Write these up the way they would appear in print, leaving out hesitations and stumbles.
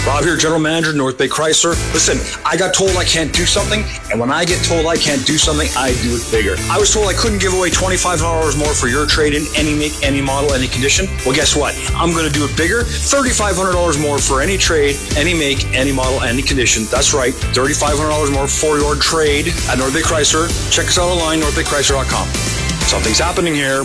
Rob here, General Manager, North Bay Chrysler. Listen, I got told I can't do something, and when I get told I can't do something, I do it bigger. I was told I couldn't give away $2,500 more for your trade-in, any make, any model, any condition. Well, guess what? I'm going to do it bigger. $3,500 more for any trade, any make, any model, any condition. That's right, $3,500 more for your trade at North Bay Chrysler. Check us out online, northbaychrysler.com. Something's happening here.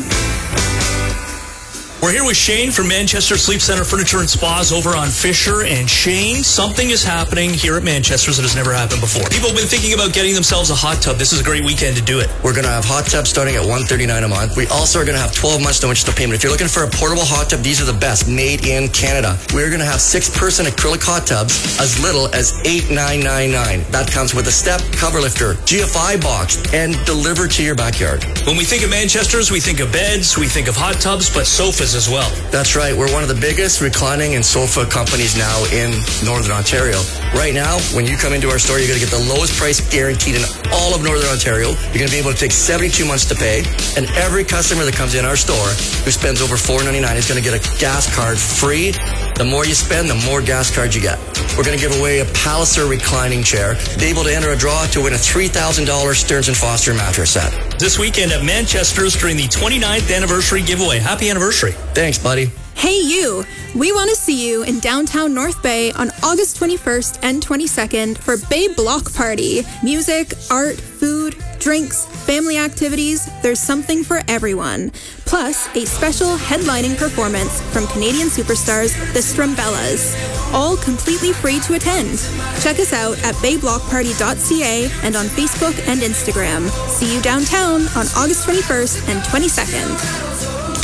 We're here with Shane from Manchester Sleep Center Furniture and Spas over on Fisher. And Shane, something is happening here at Manchester's that has never happened before. People have been thinking about getting themselves a hot tub. This is a great weekend to do it. We're going to have hot tubs starting at $139 a month. We also are going to have 12 months no interest payment. If you're looking for a portable hot tub, these are the best, made in Canada. We're going to have 6-person acrylic hot tubs as little as $8,999. That comes with a step, cover lifter, GFI box, and delivered to your backyard. When we think of Manchester's, we think of beds, we think of hot tubs, but sofas as well. That's right. We're one of the biggest reclining and sofa companies now in Northern Ontario. Right now, when you come into our store, you're going to get the lowest price guaranteed in all of Northern Ontario. You're going to be able to take 72 months to pay. And every customer that comes in our store who spends over $4.99 is going to get a gas card free. The more you spend, the more gas cards you get. We're going to give away a Palliser reclining chair. Be able to enter a draw to win a $3,000 Stearns & Foster mattress set. This weekend at Manchester's during the 29th anniversary giveaway. Happy anniversary. Thanks, buddy. Hey you! We want to see you in downtown North Bay on August 21st and 22nd for Bay Block Party. Music, art, food, drinks, family activities, there's something for everyone. Plus, a special headlining performance from Canadian superstars, the Strumbellas. All completely free to attend. Check us out at bayblockparty.ca and on Facebook and Instagram. See you downtown on August 21st and 22nd.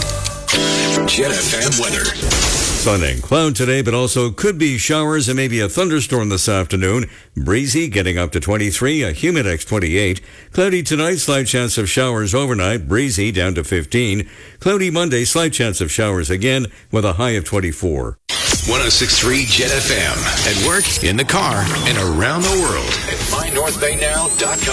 Jet FM weather. Sun and cloud today, but also could be showers and maybe a thunderstorm this afternoon. Breezy, getting up to 23, a Humidex 28. Cloudy tonight, slight chance of showers overnight. Breezy, down to 15. Cloudy Monday, slight chance of showers again, with a high of 24. 106.3 Jet FM. At work, in the car, and around the world at mynorthbaynow.com.